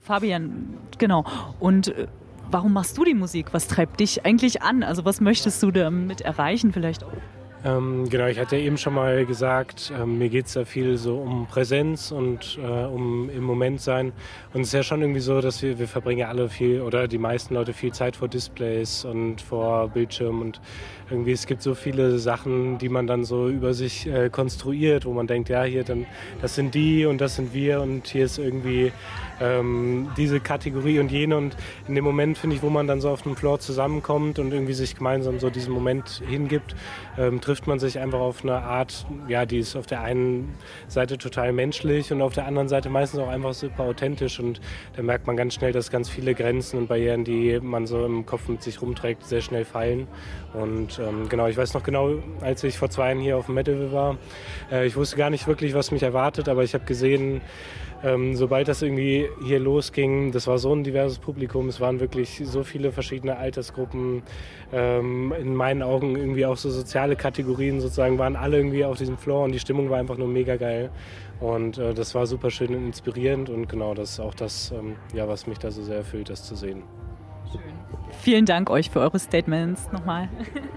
Fabian, genau. Und warum machst du die Musik? Was treibt dich eigentlich an? Also was möchtest du damit erreichen vielleicht auch? Genau, ich hatte eben schon mal gesagt, mir geht es da viel so um Präsenz und um im Moment sein. Und es ist ja schon irgendwie so, dass wir verbringen ja alle viel oder die meisten Leute viel Zeit vor Displays und vor Bildschirmen und irgendwie es gibt so viele Sachen, die man dann so über sich konstruiert, wo man denkt, ja hier dann das sind die und das sind wir und hier ist irgendwie diese Kategorie und jene und in dem Moment finde ich, wo man dann so auf dem Floor zusammenkommt und irgendwie sich gemeinsam so diesen Moment hingibt, trifft man sich einfach auf eine Art, ja, die ist auf der einen Seite total menschlich und auf der anderen Seite meistens auch einfach super authentisch und da merkt man ganz schnell, dass ganz viele Grenzen und Barrieren, die man so im Kopf mit sich rumträgt, sehr schnell fallen und genau, ich weiß noch genau, als ich vor 2 Jahren hier auf dem Metal war, ich wusste gar nicht wirklich, was mich erwartet, aber ich habe gesehen, sobald das irgendwie hier losging, das war so ein diverses Publikum, es waren wirklich so viele verschiedene Altersgruppen, in meinen Augen irgendwie auch so soziale Kategorien sozusagen, waren alle irgendwie auf diesem Floor und die Stimmung war einfach nur mega geil und das war super schön und inspirierend und genau, das ist auch das, ja, was mich da so sehr erfüllt, das zu sehen. Schön. Vielen Dank euch für eure Statements nochmal.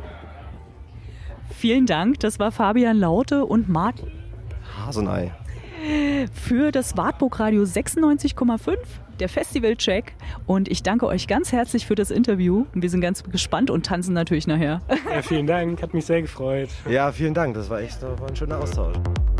Vielen Dank, das war Fabian Laute und Martin Hasenei für das Wartburg Radio 96,5, der Festivalcheck. Und ich danke euch ganz herzlich für das Interview. Wir sind ganz gespannt und tanzen natürlich nachher. Ja, vielen Dank, hat mich sehr gefreut. Ja, vielen Dank, das war echt war ein schöner Austausch.